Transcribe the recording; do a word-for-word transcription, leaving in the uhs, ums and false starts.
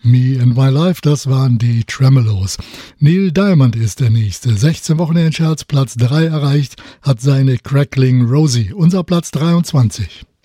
Me and My Life, das waren die Tremolos. Neil Diamond ist der Nächste. sechzehn Wochen in den Charts, Platz drei erreicht, hat seine Crackling Rosie, unser Platz dreiundzwanzig.